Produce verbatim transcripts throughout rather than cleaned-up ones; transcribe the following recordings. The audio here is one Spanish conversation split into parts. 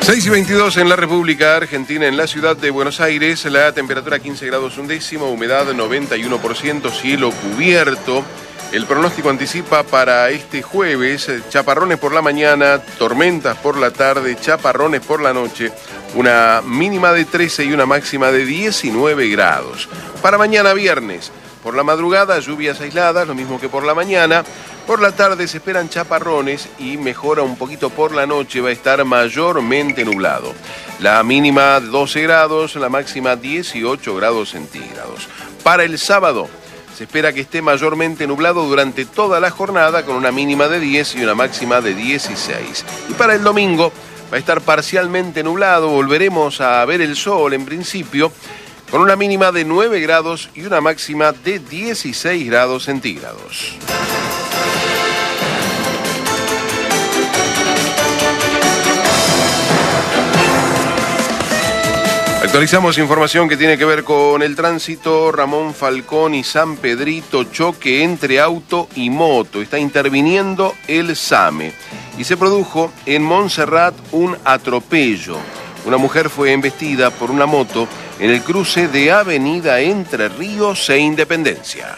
seis y veintidós en la República Argentina, en la ciudad de Buenos Aires, la temperatura quince grados un décimo, humedad noventa y uno por ciento, cielo cubierto. El pronóstico anticipa para este jueves chaparrones por la mañana, tormentas por la tarde, chaparrones por la noche, una mínima de trece y una máxima de diecinueve grados. Para mañana viernes, por la madrugada lluvias aisladas, lo mismo que por la mañana. Por la tarde se esperan chaparrones y mejora un poquito por la noche, va a estar mayormente nublado. La mínima doce grados, la máxima dieciocho grados centígrados. Para el sábado se espera que esté mayormente nublado durante toda la jornada con una mínima de diez y una máxima de dieciséis. Y para el domingo va a estar parcialmente nublado, volveremos a ver el sol en principio, con una mínima de nueve grados y una máxima de dieciséis grados centígrados. Actualizamos información que tiene que ver con el tránsito. Ramón Falcón y San Pedrito, choque entre auto y moto. Está interviniendo el SAME. Y se produjo en Montserrat un atropello. Una mujer fue embestida por una moto en el cruce de Avenida Entre Ríos e Independencia.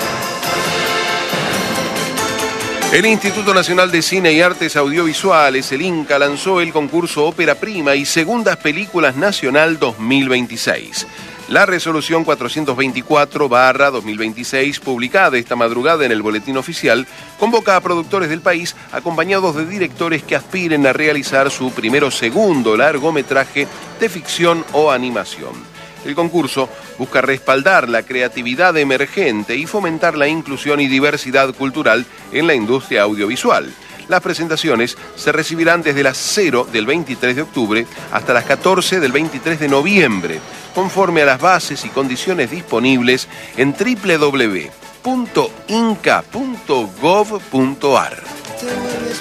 El Instituto Nacional de Cine y Artes Audiovisuales, el INCA, lanzó el concurso Ópera Prima y Segundas Películas Nacional dos mil veintiséis. La resolución cuatrocientos veinticuatro barra dos mil veintiséis, publicada esta madrugada en el Boletín Oficial, convoca a productores del país acompañados de directores que aspiren a realizar su primero o segundo largometraje de ficción o animación. El concurso busca respaldar la creatividad emergente y fomentar la inclusión y diversidad cultural en la industria audiovisual. Las presentaciones se recibirán desde las cero del veintitrés de octubre hasta las catorce del veintitrés de noviembre, conforme a las bases y condiciones disponibles en doble u doble u doble u punto inca punto gov punto ar.